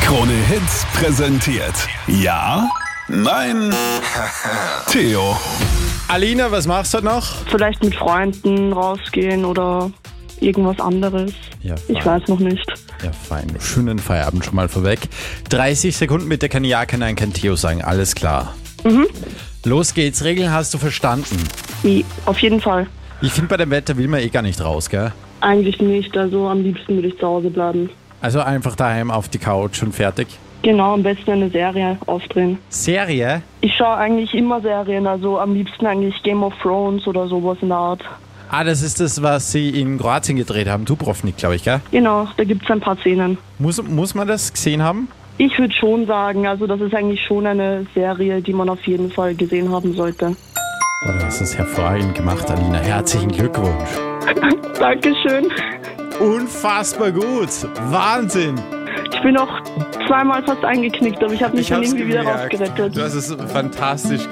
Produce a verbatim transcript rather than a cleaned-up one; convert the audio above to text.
Krone Hits präsentiert. Ja? Nein? Theo. Alina, was machst du heute noch? Vielleicht mit Freunden rausgehen oder irgendwas anderes. Ja, ich weiß noch nicht. Ja, fein. Schönen Feierabend schon mal vorweg. dreißig Sekunden mit der kann Ja, kann Nein, kann Theo sagen. Alles klar. Mhm. Los geht's. Regeln hast du verstanden. Wie? Auf jeden Fall. Ich finde, bei dem Wetter will man eh gar nicht raus, gell? Eigentlich nicht. Also am liebsten würde ich zu Hause bleiben. Also einfach daheim auf die Couch und fertig. Genau, am besten eine Serie aufdrehen. Serie? Ich schaue eigentlich immer Serien, also am liebsten eigentlich Game of Thrones oder sowas in der Art. Ah, das ist das, was sie in Kroatien gedreht haben. Dubrovnik, glaube ich, gell? Genau, da gibt es ein paar Szenen. Muss, muss man das gesehen haben? Ich würde schon sagen, also das ist eigentlich schon eine Serie, die man auf jeden Fall gesehen haben sollte. Oh, du hast es hervorragend gemacht, Alina. Herzlichen Glückwunsch. Dankeschön. Unfassbar gut. Wahnsinn. Ich bin auch zweimal fast eingeknickt, aber ich habe mich dann irgendwie wieder rausgerettet. Du hast es fantastisch